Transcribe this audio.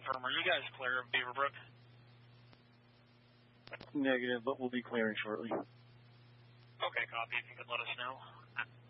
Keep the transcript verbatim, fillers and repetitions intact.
confirm, are you guys clear of Beaverbrook? Negative, but we'll be clearing shortly. Okay, copy. If you could let us know.